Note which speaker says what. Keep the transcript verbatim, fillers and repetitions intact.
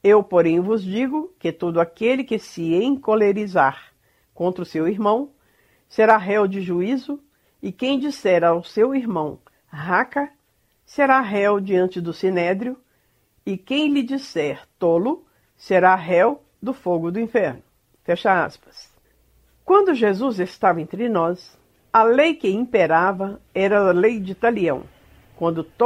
Speaker 1: Eu, porém, vos digo que todo aquele que se encolerizar contra o seu irmão será réu de juízo, e quem disser ao seu irmão, raca, será réu diante do sinédrio, e quem lhe disser tolo, será réu do fogo do inferno. Fecha aspas. Quando Jesus estava entre nós, a lei que imperava era a lei de Talião, quando